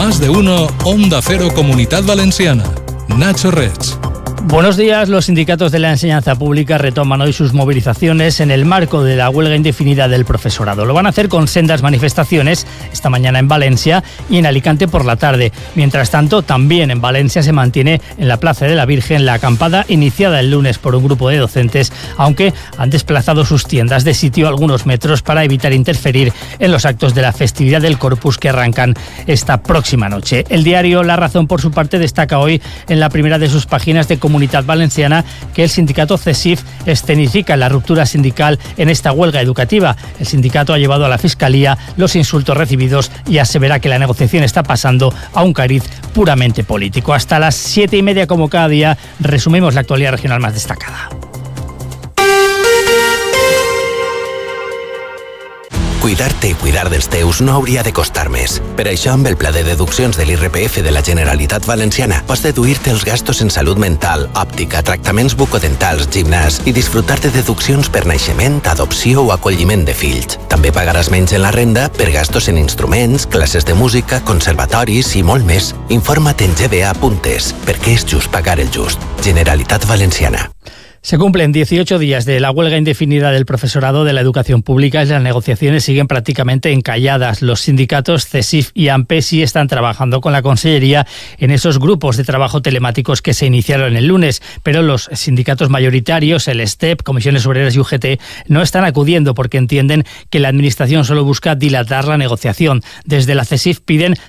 Más de uno, Onda Cero Comunidad Valenciana. Nacho Reig. Buenos días. Los sindicatos de la enseñanza pública retoman hoy sus movilizaciones en el marco de la huelga indefinida del profesorado. Lo van a hacer con sendas manifestaciones esta mañana en Valencia y en Alicante por la tarde. Mientras tanto, también en Valencia se mantiene en la Plaza de la Virgen la acampada iniciada el lunes por un grupo de docentes, aunque han desplazado sus tiendas de sitio algunos metros para evitar interferir en los actos de la festividad del Corpus que arrancan esta próxima noche. El diario La Razón, por su parte, destaca hoy en la primera de sus páginas de Comunidad Valenciana que el sindicato CESIF escenifica la ruptura sindical en esta huelga educativa. El sindicato ha llevado a la Fiscalía los insultos recibidos y asevera que la negociación está pasando a un cariz puramente político. Hasta las 7:30, como cada día, resumimos la actualidad regional más destacada. Cuidar-te i cuidar dels teus no hauria de costar més. Per això, amb el pla de deduccions de l'IRPF de la Generalitat Valenciana, pots deduir-te els gastos en salut mental, òptica, tractaments bucodentals, gimnàs i disfrutar de deduccions per naixement, adopció o acolliment de fills. També pagaràs menys en la renda per gastos en instruments, classes de música, conservatoris i molt més. Informa't en gba.es, perquè és just pagar el just. Generalitat Valenciana. Se cumplen 18 días de la huelga indefinida del profesorado de la educación pública y las negociaciones siguen prácticamente encalladas. Los sindicatos CESIF y AMPE sí están trabajando con la Consellería en esos grupos de trabajo telemáticos que se iniciaron el lunes, pero los sindicatos mayoritarios, el STEP, Comisiones Obreras y UGT, no están acudiendo porque entienden que la Administración solo busca dilatar la negociación. Desde la CESIF piden